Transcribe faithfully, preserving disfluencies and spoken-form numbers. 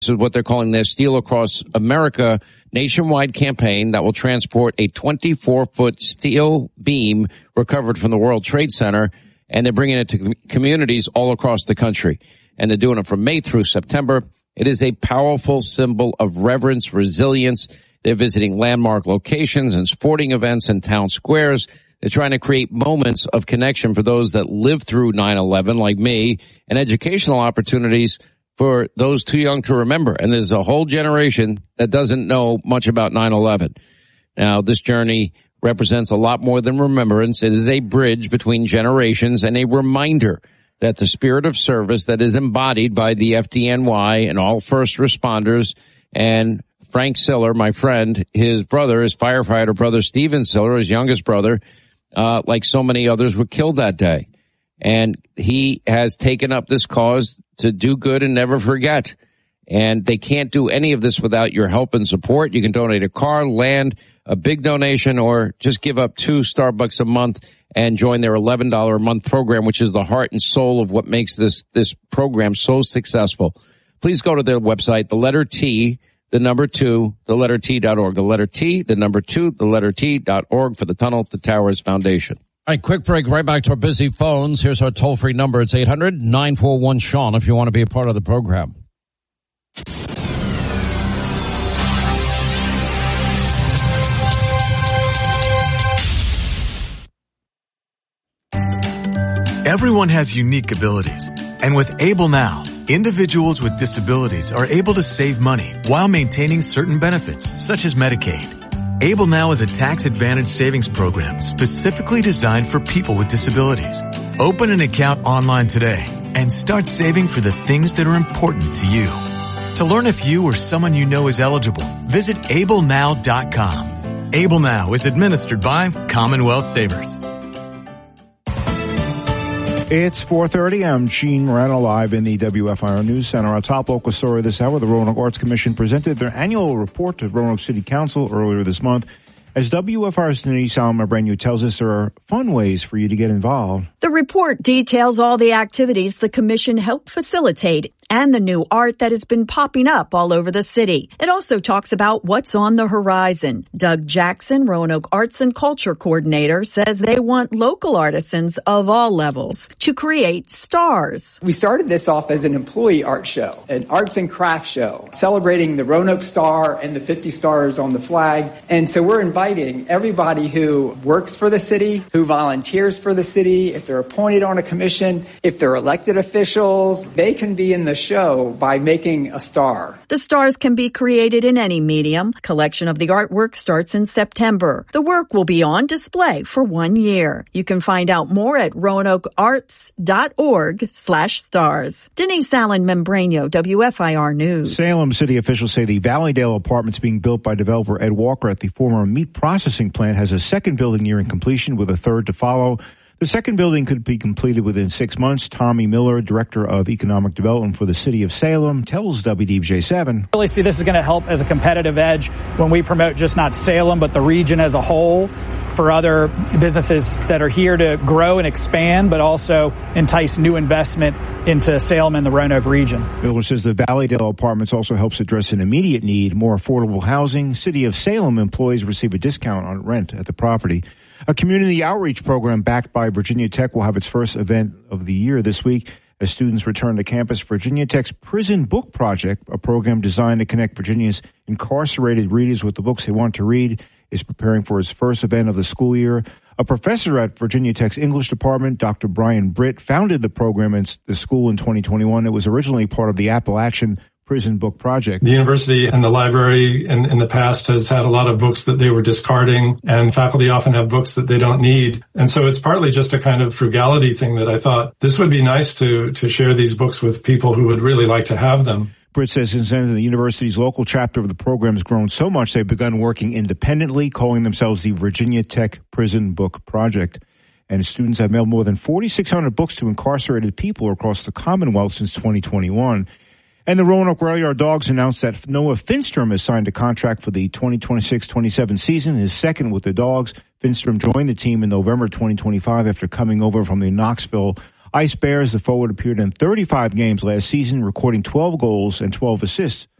is what they're calling their Steel Across America nationwide campaign that will transport a twenty-four foot steel beam recovered from the World Trade Center, and they're bringing it to communities all across the country. And they're doing it from May through September. It is a powerful symbol of reverence, resilience. They're visiting landmark locations and sporting events and town squares. They're trying to create moments of connection for those that lived through nine eleven, like me, and educational opportunities for those too young to remember. And there's a whole generation that doesn't know much about nine eleven. Now, this journey represents a lot more than remembrance. It is a bridge between generations and a reminder that the spirit of service that is embodied by the F D N Y and all first responders, and Frank Siller, my friend, his brother, his firefighter brother, Steven Siller, his youngest brother, uh, like so many others, were killed that day. And he has taken up this cause to do good and never forget. And they can't do any of this without your help and support. You can donate a car, land, a big donation, or just give up two Starbucks a month and join their eleven dollars a month program, which is the heart and soul of what makes this, this program so successful. Please go to their website, the letter T, the number two, the letter T dot org. The letter T, the number two, the letter T dot org for the Tunnel to Towers Foundation. All right, quick break, right back to our busy phones. Here's our toll-free number. It's eight hundred nine four one Sean if you want to be a part of the program. Everyone has unique abilities, and with Able Now, individuals with disabilities are able to save money while maintaining certain benefits, such as Medicaid. Able Now is a tax-advantaged savings program specifically designed for people with disabilities. Open an account online today and start saving for the things that are important to you. To learn if you or someone you know is eligible, visit able now dot com. Able Now is administered by Commonwealth Savers. It's four thirty. I'm Gene Rana, live in the W F I R News Center. Our top local story this hour, the Roanoke Arts Commission presented their annual report to Roanoke City Council earlier this month. As W F I R's Denise Allen-Membranyo tells us, there are fun ways for you to get involved. The report details all the activities the commission helped facilitate and the new art that has been popping up all over the city. It also talks about what's on the horizon. Doug Jackson, Roanoke Arts and Culture Coordinator, says they want local artisans of all levels to create stars. We started this off as an employee art show, an arts and crafts show, celebrating the Roanoke Star and the fifty stars on the flag. And so we're inviting everybody who works for the city, who volunteers for the city, if they're appointed on a commission, if they're elected officials, they can be in the show by making a star. The stars can be created in any medium. Collection of the artwork starts in September. The work will be on display for one year. You can find out more at roanoke arts dot org slash stars. Denise Allen-Membranyo, W F I R News. Salem city officials say the Valleydale apartments being built by developer Ed Walker at the former meat processing plant has a second building nearing completion with a third to follow. The second building could be completed within six months. Tommy Miller, Director of Economic Development for the City of Salem, tells W D B J seven. I really see this is going to help as a competitive edge when we promote just not Salem, but the region as a whole for other businesses that are here to grow and expand, but also entice new investment into Salem and the Roanoke region. Miller says the Valleydale apartments also helps address an immediate need, more affordable housing. City of Salem employees receive a discount on rent at the property. A community outreach program backed by Virginia Tech will have its first event of the year this week as students return to campus. Virginia Tech's Prison Book Project, a program designed to connect Virginia's incarcerated readers with the books they want to read, is preparing for its first event of the school year. A professor at Virginia Tech's English department, Doctor Brian Britt, founded the program in the school in twenty twenty-one. It was originally part of the Appalachian Prison Book Project. The university and the library in, in the past has had a lot of books that they were discarding, and faculty often have books that they don't need. And so it's partly just a kind of frugality thing that I thought this would be nice to, to share these books with people who would really like to have them. Britt says since then, the university's local chapter of the program has grown so much they've begun working independently, calling themselves the Virginia Tech Prison Book Project. And students have mailed more than forty-six hundred books to incarcerated people across the Commonwealth since twenty twenty-one. And the Roanoke Rail Yard Dogs announced that Noah Finstrom has signed a contract for the twenty twenty-six twenty-seven season, his second with the Dogs. Finstrom joined the team in November twenty twenty-five after coming over from the Knoxville Ice Bears, the forward, appeared in thirty-five games last season, recording twelve goals and twelve assists